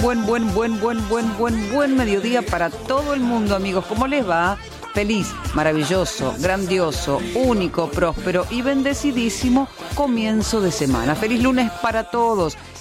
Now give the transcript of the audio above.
buen mediodía para todo el mundo, amigos. ¿Cómo les va? Feliz, maravilloso, grandioso, único, próspero y bendecidísimo comienzo de semana. Feliz lunes para todos.